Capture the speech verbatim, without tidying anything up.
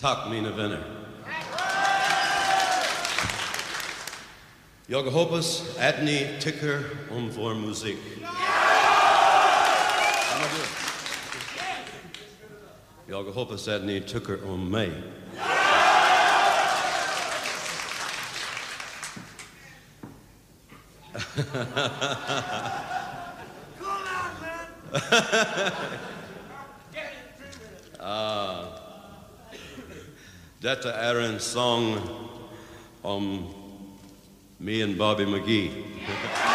tak mine venner. Jag hoppas att ni tycker om vår musik. Jag hoppas att ni tycker om mig. ah, detta är en sång om me and Bobby McGee.